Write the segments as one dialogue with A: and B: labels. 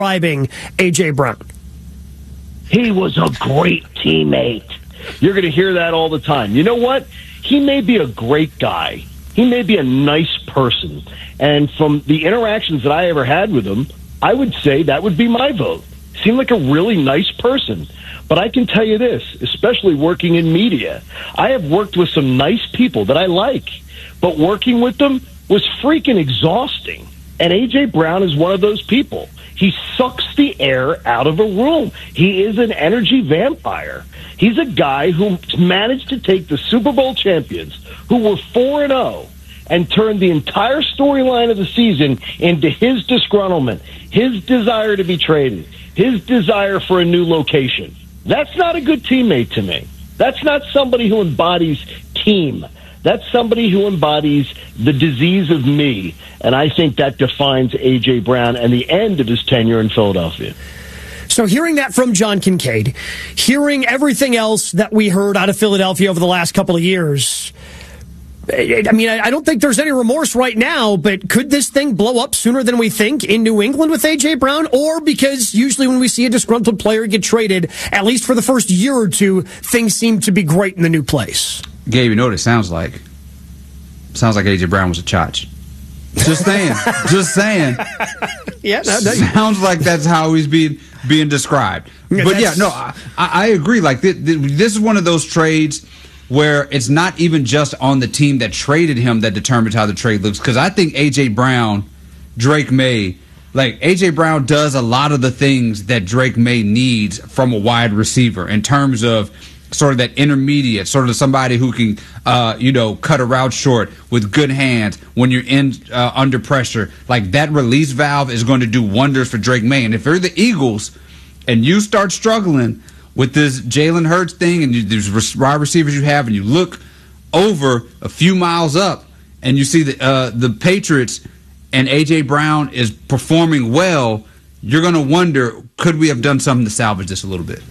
A: describing A.J. Brown?
B: He was a great teammate. You're going to hear that all the time. You know what? He may be a great guy. He may be a nice person. And from the interactions that I ever had with him, I would say that would be my vote. Seemed like a really nice person. But I can tell you this, especially working in media, I have worked with some nice people that I like, but working with them was freaking exhausting. And A.J. Brown is one of those people. He sucks the air out of a room. He is an energy vampire. He's a guy who managed to take the Super Bowl champions, who were 4-0, and turned the entire storyline of the season into his disgruntlement, his desire to be traded, his desire for a new location. That's not a good teammate to me. That's not somebody who embodies team. That's somebody who embodies the disease of me, and I think that defines A.J. Brown and the end of his tenure in Philadelphia.
A: So hearing that from John Kincaid, hearing everything else that we heard out of Philadelphia over the last couple of years, I mean, I don't think there's any remorse right now, but could this thing blow up sooner than we think in New England with A.J. Brown? Or because usually when we see a disgruntled player get traded, at least for the first year or two, things seem to be great in the new place?
C: Gabe, you know what it sounds like? Sounds like A.J. Brown was a chotch. Just saying. Just saying.
A: Yeah,
C: sounds like that's how he's being described. But yeah, no, I agree. Like this is one of those trades where it's not even just on the team that traded him that determines how the trade looks. Because I think A.J. Brown, Drake May, like A.J. Brown does a lot of the things that Drake May needs from a wide receiver in terms of sort of that intermediate, sort of somebody who can, cut a route short with good hands when you're under pressure. Like that release valve is going to do wonders for Drake May. And if you're the Eagles and you start struggling with this Jalen Hurts thing and these wide receivers you have, and you look over a few miles up and you see the Patriots and A.J. Brown is performing well, you're going to wonder, could we have done something to salvage this a little bit?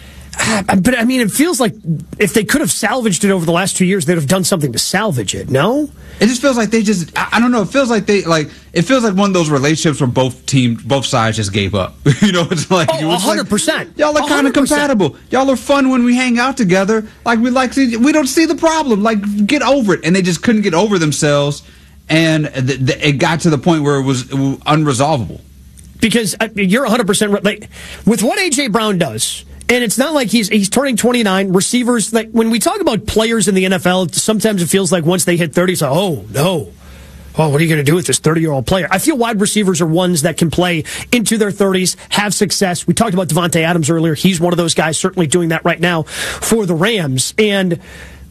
A: But, I mean, it feels like if they could have salvaged it over the last 2 years, they'd have done something to salvage it, no?
C: It just feels like I don't know, it feels like one of those relationships where both sides just gave up. It's like
A: 100%.
C: Like, y'all are kind of compatible. Y'all are fun when we hang out together. Like we don't see the problem. Like, get over it. And they just couldn't get over themselves, and it got to the point where it was unresolvable.
A: Because you're 100% right. With what A.J. Brown does, and it's not like he's turning 29. Receivers, like when we talk about players in the NFL, sometimes it feels like once they hit 30, it's like, oh, no. Oh, what are you going to do with this 30-year-old player? I feel wide receivers are ones that can play into their 30s, have success. We talked about Davante Adams earlier. He's one of those guys certainly doing that right now for the Rams. And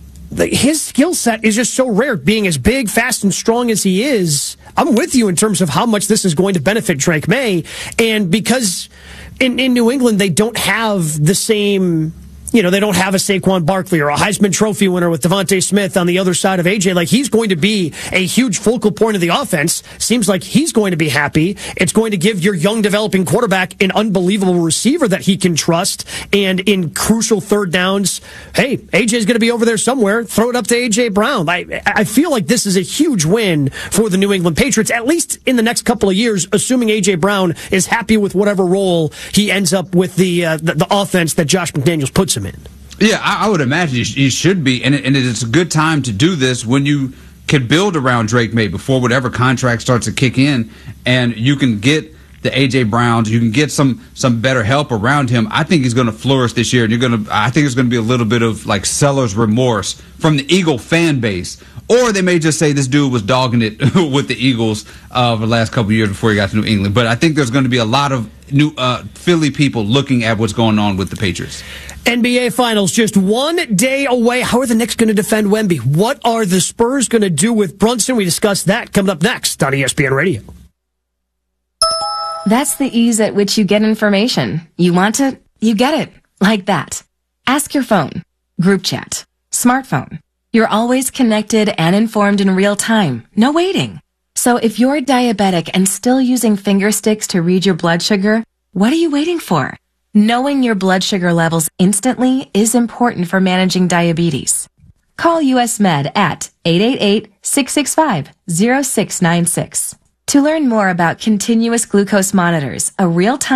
A: his skill set is just so rare, being as big, fast, and strong as he is. I'm with you in terms of how much this is going to benefit Drake May. And because in New England, they don't have the same, they don't have a Saquon Barkley or a Heisman Trophy winner with Devontae Smith on the other side of AJ. Like, he's going to be a huge focal point of the offense. Seems like he's going to be happy. It's going to give your young developing quarterback an unbelievable receiver that he can trust. And in crucial third downs, hey, AJ's going to be over there somewhere. Throw it up to AJ Brown. I feel like this is a huge win for the New England Patriots, at least in the next couple of years, assuming AJ Brown is happy with whatever role he ends up with the offense that Josh McDaniels puts him in.
C: Yeah, I would imagine he should be, and it's a good time to do this when you can build around Drake May before whatever contract starts to kick in, and you can get the A.J. Browns, you can get some better help around him. I think he's going to flourish this year, and I think there's going to be a little bit of like seller's remorse from the Eagle fan base, or they may just say this dude was dogging it with the Eagles for the last couple of years before he got to New England. But I think there's going to be a lot of new Philly people looking at what's going on with the Patriots.
A: NBA Finals just 1 day away. How are the Knicks going to defend Wemby? What are the Spurs going to do with Brunson? We discuss that coming up next on ESPN Radio.
D: That's the ease at which you get information. You want it, you get it. Like that. Ask your phone. Group chat. Smartphone. You're always connected and informed in real time. No waiting. So if you're diabetic and still using finger sticks to read your blood sugar, what are you waiting for? Knowing your blood sugar levels instantly is important for managing diabetes. Call US Med at 888-665-0696. To learn more about continuous glucose monitors, a real-time